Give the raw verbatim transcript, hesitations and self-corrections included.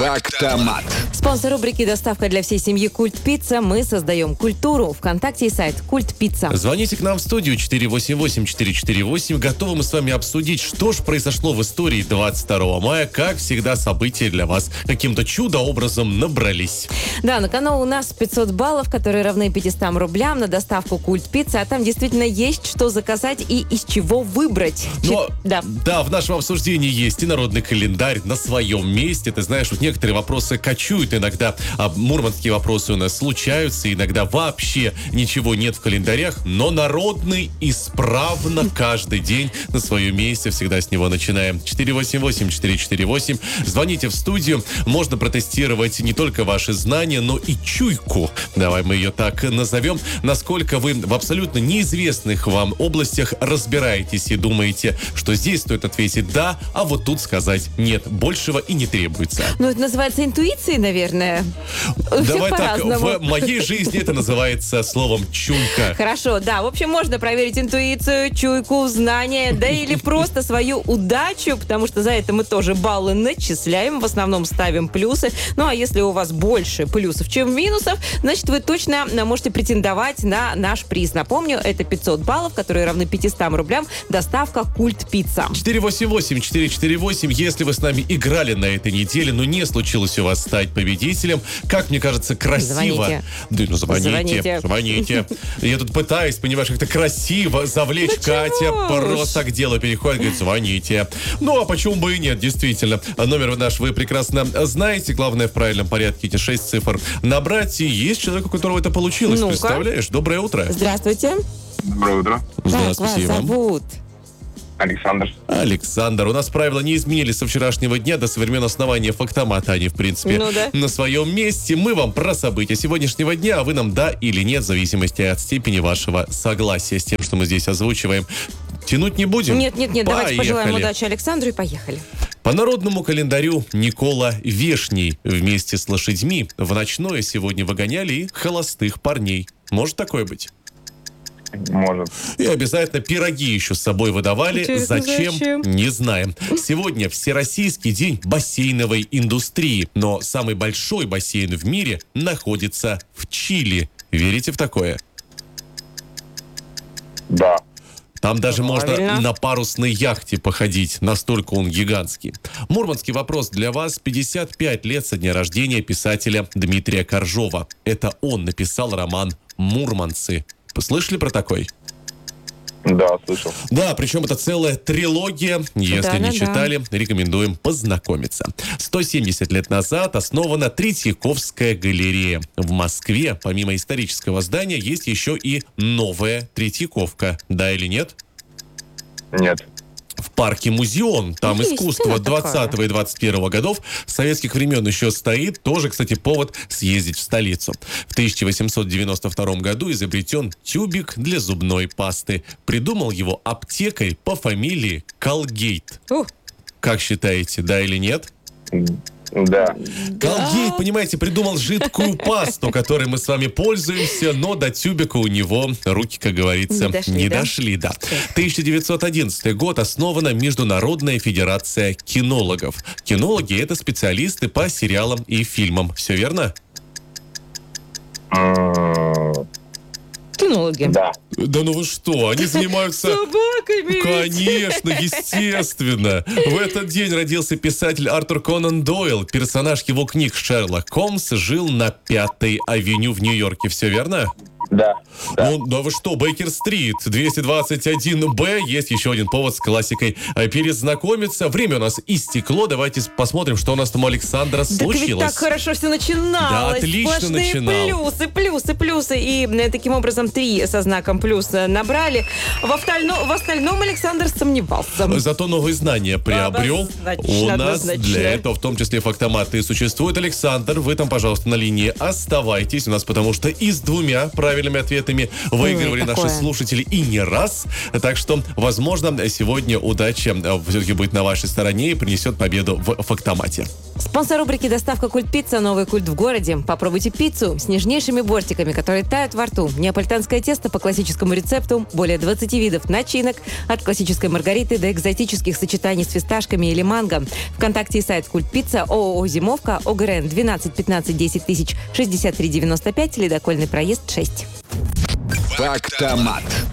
Фактомат. Спонсор рубрики «Доставка для всей семьи Культ Пицца». Мы создаем культуру. ВКонтакте и сайт Культ Пицца. Звоните к нам в студию четыре восемь восемь четыре четыре восемь. Готовы мы с вами обсудить, что же произошло в истории двадцать второго мая. Как всегда, события для вас каким-то чудо-образом набрались. Да, на кону у нас пятьсот баллов, которые равны пятистам рублям на доставку Культ Пицца. А там действительно есть что заказать и из чего выбрать. Но, Чи... да. да, в нашем обсуждении есть и народный календарь на своем месте. Ты знаешь, вот некоторые вопросы кочуют иногда, а мурманские вопросы у нас случаются, иногда вообще ничего нет в календарях, но народный исправно каждый день на своем месте, всегда с него начинаем. четыре восемь восемь четыре четыре восемь. Звоните в студию, можно протестировать не только ваши знания, но и чуйку, давай мы ее так назовем, насколько вы в абсолютно неизвестных вам областях разбираетесь и думаете, что здесь стоит ответить «да», а вот тут сказать «нет». Большего и не требуется. Ну, это называется интуицией, наверное. Давай так, в моей жизни это называется словом «чуйка». Хорошо, да. В общем, можно проверить интуицию, чуйку, знания, да или просто свою удачу, потому что за это мы тоже баллы начисляем, в основном ставим плюсы. Ну, а если у вас больше плюсов, чем минусов, значит, вы точно можете претендовать на наш приз. Напомню, это пятьсот баллов, которые равны пятистам рублям. Доставка Культ Пицца. четыре восемь восемь четыре четыре восемь. Если вы с нами играли на этой неделе, но не случилось у вас стать победителем, как мне кажется, красиво. Звоните. Да, ну звоните, Звоните. звоните. Я тут пытаюсь, понимаешь, как-то красиво завлечь. Ну, Катя просто к делу переходит, говорит, звоните. Ну, а почему бы и нет, действительно. Номер наш вы прекрасно знаете. Главное, в правильном порядке эти шесть цифр набрать. И есть человек, у которого это получилось. Ну-ка. Представляешь? Доброе утро. Здравствуйте. Доброе утро. Здравствуйте Как вас вам. зовут? Александр. Александр, у нас правила не изменились со вчерашнего дня до современ основания Фактомата. Они, в принципе, Ну да. на своем месте. Мы вам про события сегодняшнего дня, а вы нам да или нет, в зависимости от степени вашего согласия с тем, что мы здесь озвучиваем. Тянуть не будем? Нет, нет, нет, давайте Поехали. пожелаем удачи Александру и поехали. По народному календарю Никола Вешний вместе с лошадьми в ночное сегодня выгоняли и холостых парней. Может такое быть? Может. И обязательно пироги еще с собой выдавали. Интересно, зачем? зачем? Не знаем. Сегодня Всероссийский день бассейновой индустрии. Но самый большой бассейн в мире находится в Чили. Верите в такое? Да. Там даже Правильно. можно на парусной яхте походить, настолько он гигантский. Мурманский вопрос для вас. пятьдесят пять лет со дня рождения писателя Дмитрия Коржова. Это он написал роман «Мурманцы». Слышали про такой? Да, слышал. Да, причем это целая трилогия. Если Да, не да, читали, рекомендуем познакомиться. сто семьдесят лет назад основана Третьяковская галерея. В Москве, помимо исторического здания, есть еще и новая Третьяковка. Да или нет? Нет. В парке Музеон. Там Есть искусство она такая. двадцатого и двадцать первого годов советских времен еще стоит. Тоже, кстати, повод съездить в столицу. В тысяча восемьсот девяносто втором году изобретен тюбик для зубной пасты. Придумал его аптекарь по фамилии Колгейт. Ух, Как считаете, да или нет? Да. Колгейт, понимаете, придумал жидкую пасту, которой мы с вами пользуемся, но до тюбика у него руки, как говорится, Не дошли, не да? дошли, да. тысяча девятьсот одиннадцатый год основана Международная федерация кинологов. Кинологи — это специалисты по сериалам и фильмам. Все верно? М, кинологи. Да. Да ну вы что, они занимаются... Собаками. Конечно, естественно. В этот день родился писатель Артур Конан Дойл. Персонаж его книг Шерлок Холмс жил на Пятой авеню в Нью-Йорке. Все верно? Да. Да. Ну, да вы что, Бейкер-стрит, двести двадцать один Б. Есть еще один повод с классикой э, перезнакомиться. Время у нас истекло. Давайте посмотрим, что у нас там у Александра Так ведь случилось. так хорошо все начиналось. Да, отлично Сплошные начинал. плюсы, плюсы, плюсы. И э, таким образом три со знаком плюс э, набрали. В, остально- в остальном Александр сомневался. Зато новые знания приобрел. Однозначно, У нас однозначно. для этого, в том числе, фактоматы и существуют. Александр, вы там, пожалуйста, на линии оставайтесь у нас, потому что и с двумя правильными ответами билетами выигрывали Было наши такое. слушатели и не раз. Так что, возможно, сегодня удача все-таки будет на вашей стороне и принесет победу в фактомате. Спонсор рубрики «Доставка Культ Пицца. Новый культ в городе». Попробуйте пиццу с нежнейшими бортиками, которые тают во рту. Неаполитанское тесто по классическому рецепту. Более двадцати видов начинок. От классической маргариты до экзотических сочетаний с фисташками или манго. Вконтакте и сайт Культ Пицца, ООО «Зимовка», ОГРН двенадцать пятнадцать десять тысяч шестьдесят три девяносто пять, Ледокольный проезд шесть. Фактомат.